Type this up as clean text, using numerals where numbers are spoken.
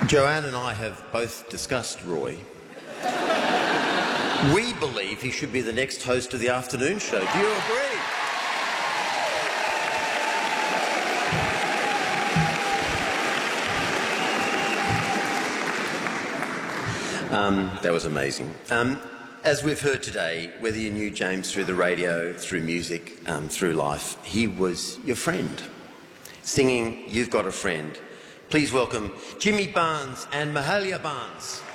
Joanne and I have both discussed Roy. We believe he should be the next host of the afternoon show. Do you agree? That was amazing. As we've heard today, whether you knew James through the radio, through music, through life, he was your friend. Singing You've Got a Friend. Please welcome Jimmy Barnes and Mahalia Barnes.